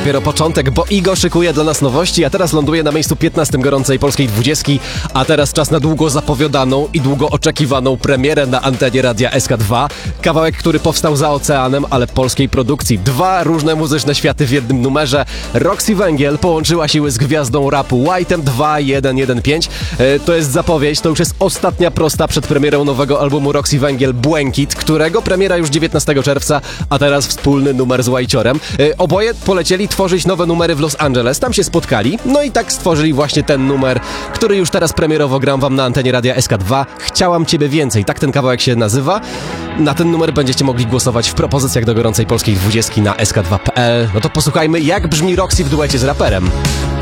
dopiero początek, bo Igo szykuje dla nas nowości, a teraz ląduje na miejscu 15 gorącej polskiej 20, a teraz czas na długo zapowiadaną i długo oczekiwaną premierę na antenie Radia SK2. Kawałek, który powstał za oceanem, ale polskiej produkcji. Dwa różne muzyczne światy w jednym numerze. Roxy Węgiel połączyła siły z gwiazdą rapu White'em 2115. To jest zapowiedź, to już jest ostatnia prosta przed premierą nowego albumu Roxy Węgiel Błękit, którego premiera już 19 czerwca, a teraz wspólny numer z Whiteciorem. Oboje polecieli tworzyć nowe numery w Los Angeles, tam się spotkali, no i tak stworzyli właśnie ten numer, który już teraz premierowo gram wam na antenie Radia SK2. Chciałam Ciebie więcej, tak ten kawałek się nazywa. Na ten numer będziecie mogli głosować w propozycjach do gorącej polskiej 20 na sk2.pl. No to posłuchajmy, jak brzmi Roxy w duecie z raperem.